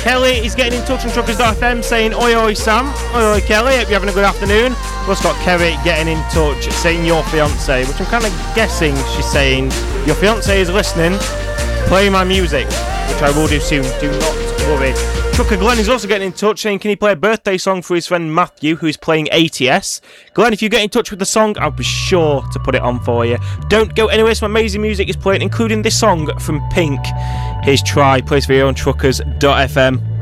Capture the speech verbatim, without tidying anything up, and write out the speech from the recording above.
Kelly is getting in touch on truckers dot f m saying, oi oi Sam, oi oi Kelly, hope you're having a good afternoon. We've also got Kerry getting in touch saying your fiance, which I'm kind of guessing she's saying, your fiance is listening, play my music, which I will do soon, do not worry. Trucker Glenn is also getting in touch saying, can he play a birthday song for his friend Matthew, who's playing A T S? Glenn, if you get in touch with the song, I'll be sure to put it on for you. Don't go anywhere, some amazing music is playing, including this song from Pink. Here's Try, plays for you on truckers dot f m.